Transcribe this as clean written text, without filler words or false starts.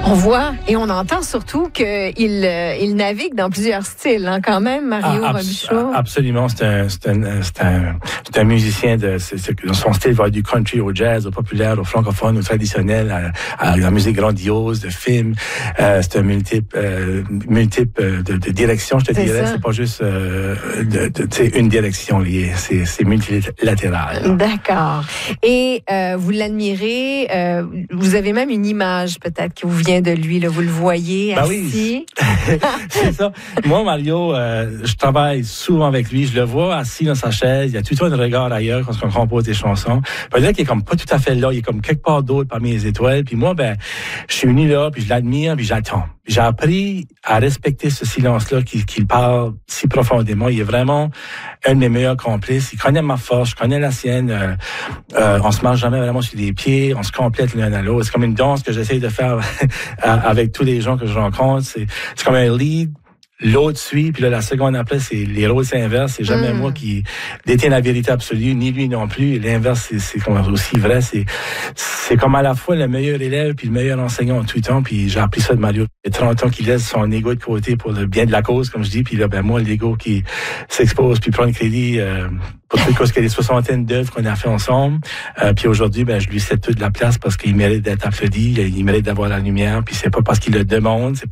On voit et on entend surtout qu'il navigue dans plusieurs styles, hein, quand même, Mario Robichaud. Absolument, c'est un musicien son style va du country au jazz, au populaire, au francophone, au traditionnel, à la musique grandiose, de films. C'est un multiple de direction, je te dirais. C'est pas juste une direction liée, c'est multilatéral. D'accord. Et vous l'admirez, vous avez même une image peut-être qui vous vient de lui, là, vous le voyez assis. Oui. C'est ça. Moi, Mario, je travaille souvent avec lui, je le vois assis dans sa chaise, il y a tout le temps un regard ailleurs quand on compose des chansons. Peut-être qu'il est comme pas tout à fait là, il est comme quelque part d'autre parmi les étoiles. Puis moi, je suis venu là, puis je l'admire, puis j'attends. J'ai appris à respecter ce silence-là qu'il parle si profondément. Il est vraiment un de mes meilleurs complices. Il connaît ma force, je connais la sienne. On se marche jamais vraiment sur les pieds, on se complète l'un à l'autre. C'est comme une danse que j'essaie de faire avec tous les gens que je rencontre. C'est comme un lead. L'autre suit, puis là, la seconde après, c'est les rôles s'inversent. C'est jamais moi qui détiens la vérité absolue, ni lui non plus. Et l'inverse, c'est comme aussi vrai. C'est comme à la fois le meilleur élève puis le meilleur enseignant en tout temps. Puis j'ai appris ça de Mario. Il y a 30 ans qu'il laisse son ego de côté pour le bien de la cause, comme je dis. Puis là, moi, l'ego qui s'expose puis prend le crédit pour toute cause qu'il y a des soixantaines d'œuvres qu'on a fait ensemble. Puis aujourd'hui, je lui cède toute la place parce qu'il mérite d'être applaudi. Il mérite d'avoir la lumière. Puis c'est pas parce qu'il le demande, c'est